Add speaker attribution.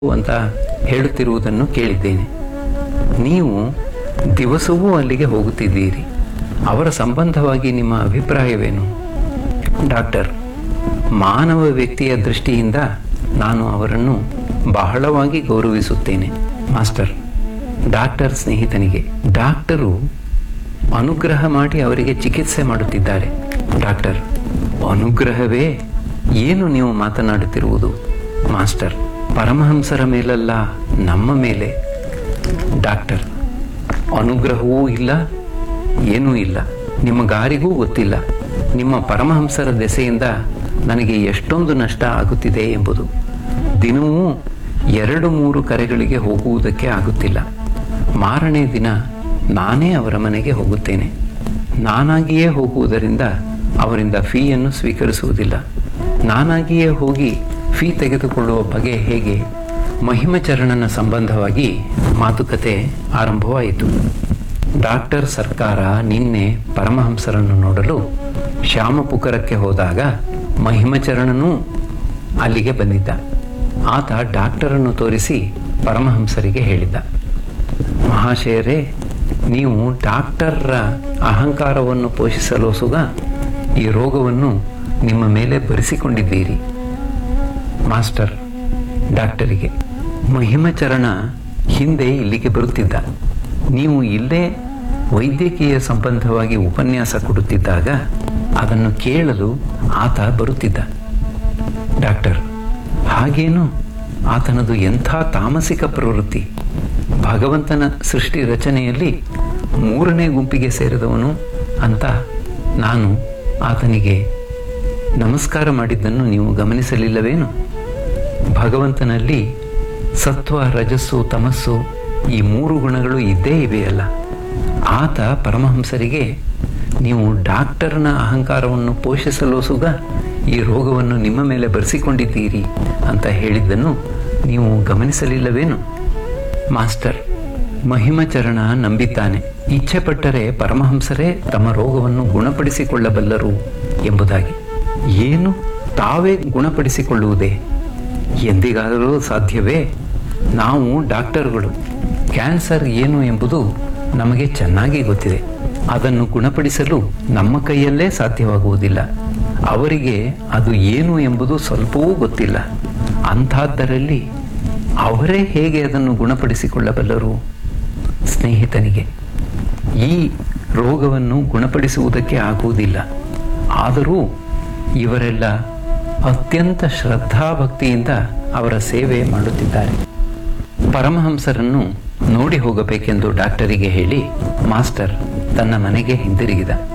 Speaker 1: ಅಂತ ಹೇಳುತ್ತಿರುವುದನ್ನು ಕೇಳಿದ್ದೇನೆ. ನೀವು ದಿವಸವೂ ಅಲ್ಲಿಗೆ ಹೋಗುತ್ತಿದ್ದೀರಿ. ಅವರ ಸಂಬಂಧವಾಗಿ ನಿಮ್ಮ ಅಭಿಪ್ರಾಯವೇನು? ಡಾಕ್ಟರ್, ಮಾನವ ವ್ಯಕ್ತಿಯ ದೃಷ್ಟಿಯಿಂದ ನಾನು ಅವರನ್ನು ಬಹಳವಾಗಿ ಗೌರವಿಸುತ್ತೇನೆ. ಮಾಸ್ಟರ್, ಡಾಕ್ಟರ್ ಸ್ನೇಹಿತನಿಗೆ, ಡಾಕ್ಟರು ಅನುಗ್ರಹ ಮಾಡಿ ಅವರಿಗೆ ಚಿಕಿತ್ಸೆ ಮಾಡುತ್ತಿದ್ದಾರೆ. ಡಾಕ್ಟರ್, ಅನುಗ್ರಹವೇ? ಏನು ನೀವು ಮಾತನಾಡುತ್ತಿರುವುದು? ಮಾಸ್ಟರ್, ಪರಮಹಂಸರ ಮೇಲಲ್ಲ, ನಮ್ಮ ಮೇಲೆ. ಡಾಕ್ಟರ್, ಅನುಗ್ರಹವೂ ಇಲ್ಲ, ಏನೂ ಇಲ್ಲ. ನಿಮಗಾರಿಗೂ ಗೊತ್ತಿಲ್ಲ ನಿಮ್ಮ ಪರಮಹಂಸರ ದೆಸೆಯಿಂದ ನನಗೆ ಎಷ್ಟೊಂದು ನಷ್ಟ ಆಗುತ್ತಿದೆ ಎಂಬುದು. ದಿನವೂ 2-3 ಕರೆಗಳಿಗೆ ಹೋಗುವುದಕ್ಕೆ ಆಗುತ್ತಿಲ್ಲ. ಮಾರನೇ ದಿನ ನಾನೇ ಅವರ ಮನೆಗೆ ಹೋಗುತ್ತೇನೆ. ನಾನಾಗಿಯೇ ಹೋಗುವುದರಿಂದ ಅವರಿಂದ ಫೀಯನ್ನು ಸ್ವೀಕರಿಸುವುದಿಲ್ಲ. ನಾನಾಗಿಯೇ ಹೋಗಿ ಫೀ ತೆಗೆದುಕೊಳ್ಳುವ ಬಗೆ ಹೇಗೆ? ಮಹಿಮಚರಣನ ಸಂಬಂಧವಾಗಿ ಮಾತುಕತೆ ಆರಂಭವಾಯಿತು. ಡಾಕ್ಟರ್ ಸರ್ಕಾರ ನಿನ್ನೆ ಪರಮಹಂಸರನ್ನು ನೋಡಲು ಶ್ಯಾಮಪುಕರಕ್ಕೆ ಹೋದಾಗ ಮಹಿಮಚರಣನೂ ಅಲ್ಲಿಗೆ ಬಂದಿದ್ದ. ಆತ ಡಾಕ್ಟರನ್ನು ತೋರಿಸಿ ಪರಮಹಂಸರಿಗೆ ಹೇಳಿದ್ದ, ಮಹಾಶಯರೇ, ನೀವು ಡಾಕ್ಟರ್ರ ಅಹಂಕಾರವನ್ನು ಪೋಷಿಸಲು ಸುಗ ಈ ರೋಗವನ್ನು ನಿಮ್ಮ ಮೇಲೆ ಬರೆಸಿಕೊಂಡಿದ್ದೀರಿ. ಮಾಸ್ಟರ್ ಡಾಕ್ಟರಿಗೆ, ಮಹಿಮಚರಣ ಹಿಂದೆ ಇಲ್ಲಿಗೆ ಬರುತ್ತಿದ್ದ. ನೀವು ಇಲ್ಲೇ ವೈದ್ಯಕೀಯ ಸಂಬಂಧವಾಗಿ ಉಪನ್ಯಾಸ ಕೊಡುತ್ತಿದ್ದಾಗ ಅದನ್ನು ಕೇಳಲು ಆತ ಬರುತ್ತಿದ್ದ. ಡಾಕ್ಟರ್, ಹಾಗೇನು? ಆತನದು ಎಂಥ ತಾಮಸಿಕ ಪ್ರವೃತ್ತಿ! ಭಗವಂತನ ಸೃಷ್ಟಿ ರಚನೆಯಲ್ಲಿ 3ನೇ ಗುಂಪಿಗೆ ಸೇರಿದವನು ಅಂತ ನಾನು ಆತನಿಗೆ ನಮಸ್ಕಾರ ಮಾಡಿದ್ದನ್ನು ನೀವು ಗಮನಿಸಲಿಲ್ಲವೇನು? ಭಗವಂತನಲ್ಲಿ ಸತ್ವ, ರಜಸ್ಸು, ತಮಸ್ಸು ಈ 3 ಗುಣಗಳು ಇದ್ದೇ ಇವೆಯಲ್ಲ. ಆತ ಪರಮಹಂಸರಿಗೆ ನೀವು ಡಾಕ್ಟರ್ನ ಅಹಂಕಾರವನ್ನು ಪೋಷಿಸಲು ಸುಗ ಈ ರೋಗವನ್ನು ನಿಮ್ಮ ಮೇಲೆ ಬರೆಸಿಕೊಂಡಿದ್ದೀರಿ ಅಂತ ಹೇಳಿದ್ದನ್ನು ನೀವು ಗಮನಿಸಲಿಲ್ಲವೇನು? ಮಾಸ್ಟರ್, ಮಹಿಮಚರಣ ನಂಬಿದ್ದಾನೆ. ಇಚ್ಛೆ ಪಟ್ಟರೆ ಪರಮಹಂಸರೇ ತಮ್ಮ ರೋಗವನ್ನು ಗುಣಪಡಿಸಿಕೊಳ್ಳಬಲ್ಲರು ಎಂಬುದಾಗಿ. ಏನು? ತಾವೇ ಗುಣಪಡಿಸಿಕೊಳ್ಳುವುದೇ? ಎಂದಿಗಾದರೂ ಸಾಧ್ಯವೇ? ನಾವು ಡಾಕ್ಟರ್ಗಳು. ಕ್ಯಾನ್ಸರ್ ಏನು ಎಂಬುದು ನಮಗೆ ಚೆನ್ನಾಗಿ ಗೊತ್ತಿದೆ. ಅದನ್ನು ಗುಣಪಡಿಸಲು ನಮ್ಮ ಕೈಯಲ್ಲೇ ಸಾಧ್ಯವಾಗುವುದಿಲ್ಲ. ಅವರಿಗೆ ಅದು ಏನು ಎಂಬುದು ಸ್ವಲ್ಪವೂ ಗೊತ್ತಿಲ್ಲ. ಅಂಥದ್ದರಲ್ಲಿ ಅವರೇ ಹೇಗೆ ಅದನ್ನು ಗುಣಪಡಿಸಿಕೊಳ್ಳಬಲ್ಲರು? ಸ್ನೇಹಿತನಿಗೆ, ಈ ರೋಗವನ್ನು ಗುಣಪಡಿಸುವುದಕ್ಕೆ ಆಗುವುದಿಲ್ಲ. ಆದರೂ ಇವರೆಲ್ಲ ಅತ್ಯಂತ ಶ್ರದ್ಧಾಭಕ್ತಿಯಿಂದ ಅವರ ಸೇವೆ ಮಾಡುತ್ತಿದ್ದಾರೆ. ಪರಮಹಂಸರನ್ನು ನೋಡಿ ಹೋಗಬೇಕೆಂದು ಡಾಕ್ಟರಿಗೆ ಹೇಳಿ ಮಾಸ್ಟರ್ ತನ್ನ ಮನೆಗೆ ಹಿಂದಿರುಗಿದ.